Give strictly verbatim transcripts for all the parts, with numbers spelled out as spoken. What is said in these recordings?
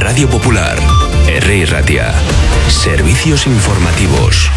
Radio Popular. Herri Ratia. Servicios informativos.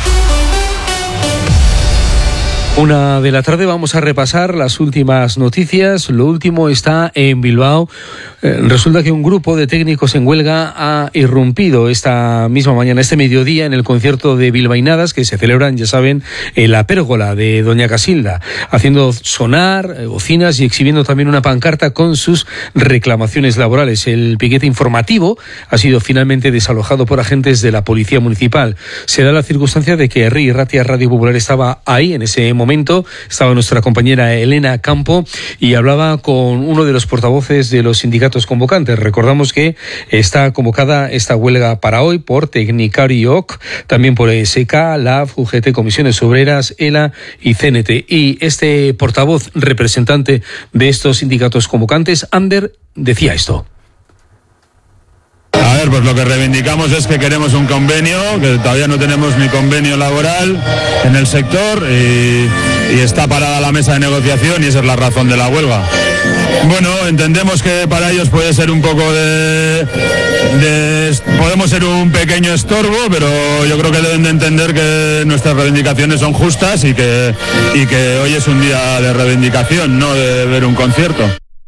Una de la tarde vamos a repasar las últimas noticias. Lo último está en Bilbao. Eh, resulta que un grupo de técnicos en huelga ha irrumpido esta misma mañana, este mediodía, en el concierto de bilbainadas que se celebran, ya saben, en la pérgola de Doña Casilda, haciendo sonar eh, bocinas y exhibiendo también una pancarta con sus reclamaciones laborales. El piquete informativo ha sido finalmente desalojado por agentes de la Policía Municipal. Se da la circunstancia de que Herri Ratia Radio Popular estaba ahí en ese momento. momento estaba nuestra compañera Elena Campo y hablaba con uno de los portavoces de los sindicatos convocantes. Recordamos que está convocada esta huelga para hoy por Tecnicariok, también por E S K, L A F, U G T, Comisiones Obreras, E L A y C N T. Y este portavoz representante de estos sindicatos convocantes, Ander, decía esto. A ver, pues lo que reivindicamos es que queremos un convenio, que todavía no tenemos ni convenio laboral en el sector y, y está parada la mesa de negociación y esa es la razón de la huelga. Bueno, entendemos que para ellos puede ser un poco de, de... podemos ser un pequeño estorbo, pero yo creo que deben de entender que nuestras reivindicaciones son justas y que, y que hoy es un día de reivindicación, no de ver un concierto.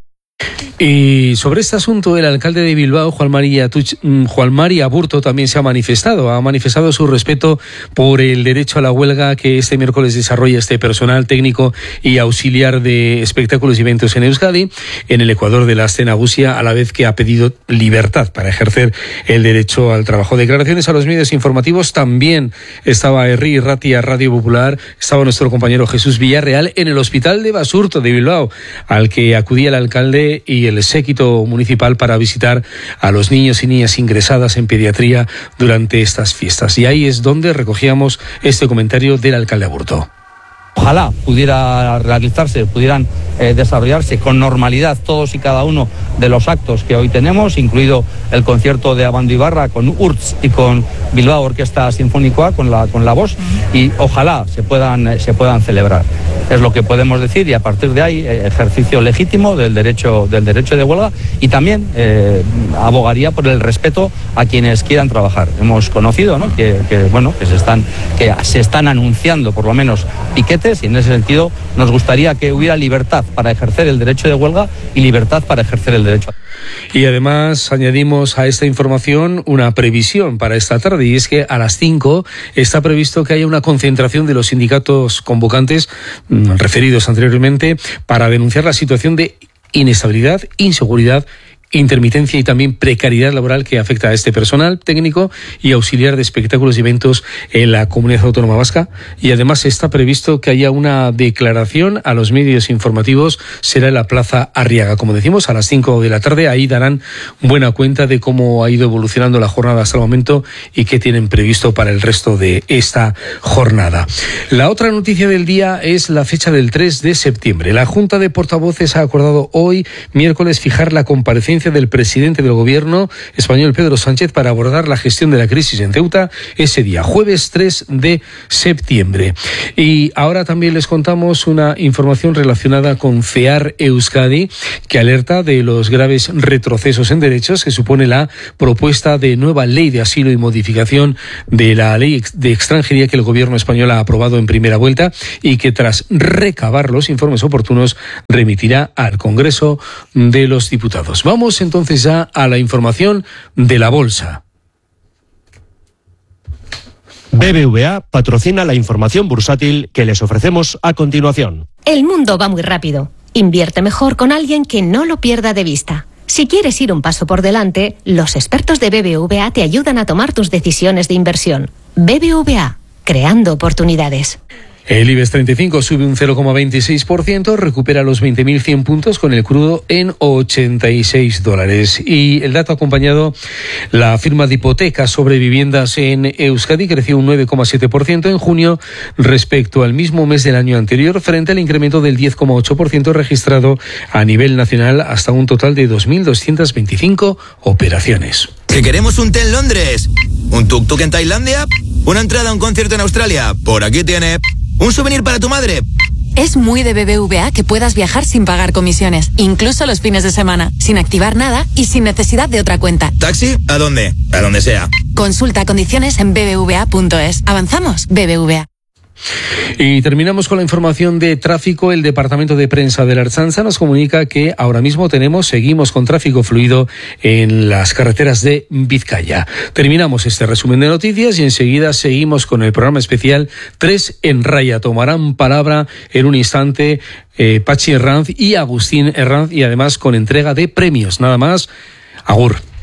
Y sobre este asunto, el alcalde de Bilbao, Juan María, Tuch, Juan María Aburto, también se ha manifestado. Ha manifestado su respeto por el derecho a la huelga que este miércoles desarrolla este personal técnico y auxiliar de espectáculos y eventos en Euskadi, en el Ecuador de la escena Gusia, a la vez que ha pedido libertad para ejercer el derecho al trabajo. Declaraciones a los medios informativos. También estaba Herri Ratia Radio Popular, estaba nuestro compañero Jesús Villarreal en el Hospital de Basurto de Bilbao, al que acudía el alcalde y el séquito municipal para visitar a los niños y niñas ingresadas en pediatría durante estas fiestas. Y ahí es donde recogíamos este comentario del alcalde Aburto. Ojalá pudiera realizarse, pudieran eh, desarrollarse con normalidad todos y cada uno de los actos que hoy tenemos, incluido el concierto de Abando Ibarra con U R T S y con Bilbao Orquesta Sinfónica con la con la voz, y ojalá se puedan eh, se puedan celebrar. Es lo que podemos decir, y a partir de ahí eh, ejercicio legítimo del derecho del derecho de huelga, y también eh, abogaría por el respeto a quienes quieran trabajar. Hemos conocido, ¿no?, que, que bueno que se están que se están anunciando por lo menos piquetes, y en ese sentido nos gustaría que hubiera libertad para ejercer el derecho de huelga y libertad para ejercer el derecho. Y además añadimos a esta información una previsión para esta tarde, y es que a las cinco está previsto que haya una concentración de los sindicatos convocantes mmm, referidos anteriormente para denunciar la situación de inestabilidad, inseguridad, intermitencia y también precariedad laboral que afecta a este personal técnico y auxiliar de espectáculos y eventos en la Comunidad Autónoma Vasca. Y además está previsto que haya una declaración a los medios informativos, será en la Plaza Arriaga, como decimos, a las cinco de la tarde. Ahí darán buena cuenta de cómo ha ido evolucionando la jornada hasta el momento y qué tienen previsto para el resto de esta jornada. La otra noticia del día es la fecha del tres de septiembre. La Junta de Portavoces ha acordado hoy, miércoles, fijar la comparecencia del presidente del gobierno español, Pedro Sánchez, para abordar la gestión de la crisis en Ceuta ese día, jueves tres de septiembre. Y ahora también les contamos una información relacionada con FEAR Euskadi, que alerta de los graves retrocesos en derechos que supone la propuesta de nueva ley de asilo y modificación de la ley de extranjería que el gobierno español ha aprobado en primera vuelta y que, tras recabar los informes oportunos, remitirá al Congreso de los Diputados. Vamos entonces ya a la información de la bolsa. B B V A patrocina la información bursátil que les ofrecemos a continuación. El mundo va muy rápido. Invierte mejor con alguien que no lo pierda de vista. Si quieres ir un paso por delante, los expertos de B B V A te ayudan a tomar tus decisiones de inversión. B B V A, creando oportunidades. El IBEX treinta y cinco sube un cero coma veintiséis por ciento, recupera los veinte mil cien puntos con el crudo en ochenta y seis dólares. Y el dato acompañado, la firma de hipotecas sobre viviendas en Euskadi creció un nueve coma siete por ciento en junio respecto al mismo mes del año anterior, frente al incremento del diez coma ocho por ciento registrado a nivel nacional, hasta un total de dos mil doscientas veinticinco operaciones. ¿Que queremos un té en Londres? ¿Un tuk-tuk en Tailandia? ¿Una entrada a un concierto en Australia? Por aquí tiene. ¿Un souvenir para tu madre? Es muy de B B V A que puedas viajar sin pagar comisiones, incluso los fines de semana, sin activar nada y sin necesidad de otra cuenta. ¿Taxi? ¿A dónde? A donde sea. Consulta condiciones en b b v a punto es. Avanzamos, B B V A. Y terminamos con la información de tráfico. El Departamento de Prensa de la Ertzaintza nos comunica que ahora mismo tenemos, seguimos con tráfico fluido en las carreteras de Vizcaya. Terminamos este resumen de noticias y enseguida seguimos con el programa especial tres en Raya. Tomarán palabra en un instante eh, Pachi Herranz y Agustín Herranz, y además con entrega de premios. Nada más. Agur.